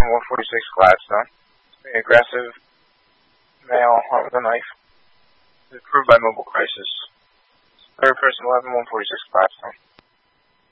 146 Gladstone. Being aggressive male armed with a knife. Is approved by Mobile Crisis. Third person 11, 146 Gladstone.